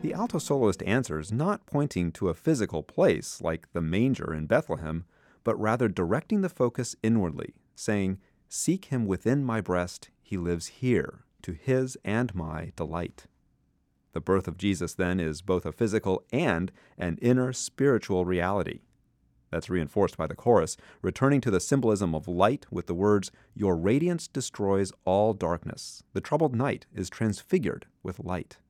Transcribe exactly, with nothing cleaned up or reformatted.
The alto soloist answers not pointing to a physical place like the manger in Bethlehem, but rather directing the focus inwardly, saying, "Seek him within my breast, he lives here, to his and my delight." The birth of Jesus, then, is both a physical and an inner spiritual reality. That's reinforced by the chorus, returning to the symbolism of light with the words, "Your radiance destroys all darkness. The troubled night is transfigured with light."